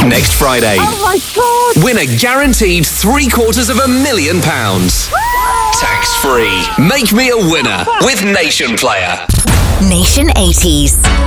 Next Friday. Oh my God! Win a guaranteed £750,000. Tax-free. Make me a winner with Nation Player. Nation 80s.